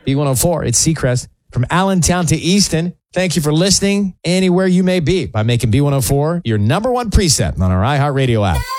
B104, it's Seacrest from Allentown to Easton. Thank you for listening anywhere you may be by making B104 your number one preset on our iHeartRadio app.